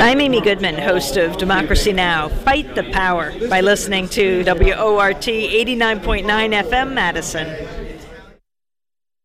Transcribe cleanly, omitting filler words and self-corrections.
I'm Amy Goodman, host of Democracy Now! Fight the Power by listening to WORT 89.9 FM Madison.